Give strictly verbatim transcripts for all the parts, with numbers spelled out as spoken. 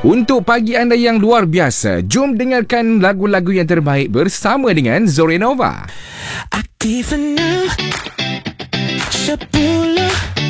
Untuk pagi anda yang luar biasa, jom dengarkan lagu-lagu yang terbaik bersama dengan Zorenova. Aktif enam sepuluh,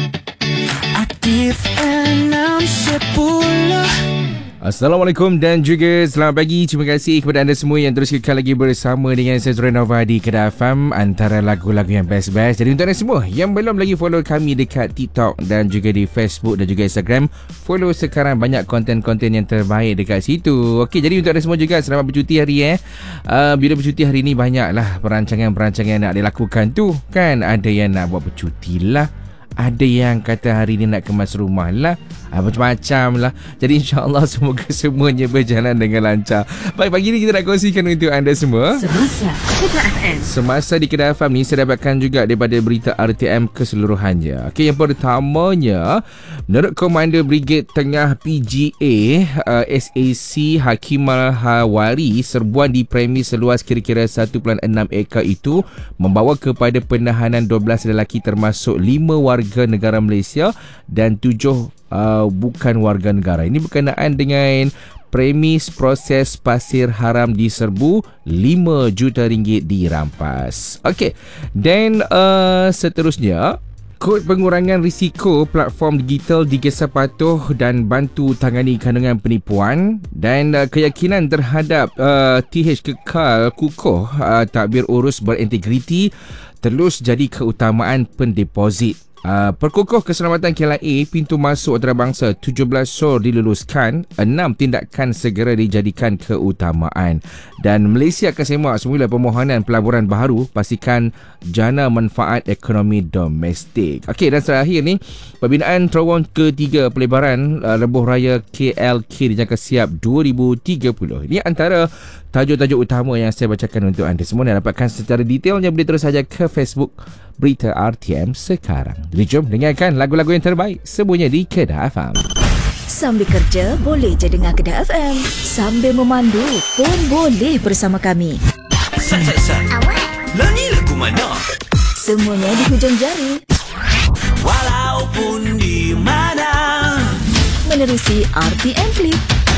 aktif enam sepuluh. Assalamualaikum dan juga selamat pagi. Terima kasih kepada anda semua yang terus kekal lagi bersama dengan saya Zorenova di Kedah F M, antara lagu-lagu yang best-best. Jadi untuk anda semua yang belum lagi follow kami dekat TikTok dan juga di Facebook dan juga Instagram, follow sekarang, banyak konten-konten yang terbaik dekat situ. Okey, jadi untuk anda semua juga selamat bercuti hari eh. Uh, bila bercuti hari ni banyaklah perancangan-perancangan yang nak dilakukan tu kan. Ada yang nak buat bercuti lah, ada yang kata hari ni nak kemas rumah lah, ha, macam-macam lah. Jadi insyaAllah semoga semuanya berjalan dengan lancar. Baik, pagi ni kita nak kongsikan untuk anda semua Semasa Kedah F M. Semasa di Kedah F M ni saya dapatkan juga daripada berita R T M keseluruhannya. Okey, yang pertamanya, menurut Komander Brigade Tengah P G A uh, S A C Hakimal Hawari, serbuan di premis seluas kira-kira satu perpuluhan enam ekar itu membawa kepada penahanan dua belas lelaki termasuk lima warga negara Malaysia dan tujuh uh, bukan warga negara. Ini berkenaan dengan premis proses pasir haram diserbu, lima juta ringgit dirampas. Okey, dan uh, seterusnya, kod pengurangan risiko platform digital digesar patuh dan bantu tangani kandungan penipuan, dan uh, keyakinan terhadap uh, T H kekal kukuh uh, tadbir urus berintegriti terus jadi keutamaan pendeposit. Uh, Perkukuh Keselamatan K L A pintu masuk antarabangsa tujuh belas S O R diluluskan, enam tindakan segera dijadikan keutamaan, dan Malaysia akan semak semula permohonan pelaburan baharu pastikan jana manfaat ekonomi domestik. Okey, dan terakhir ni, pembinaan terowong ketiga pelebaran uh, lebuh raya K L K dijangka siap dua ribu tiga puluh. Ini antara tajuk-tajuk utama yang saya bacakan untuk anda semua. Dan dapatkan secara detailnya boleh terus saja ke Facebook Berita R T M sekarang. Jadi jom dengarkan lagu-lagu yang terbaik semuanya di Kedah F M. Sambil kerja boleh je dengar Kedah F M. Sambil memandu pun boleh bersama kami. Sat, sat, sat. Awak. Lah ni lagu mana? Semuanya di hujung jari. Walaupun di mana. Menerusi R T M Clip.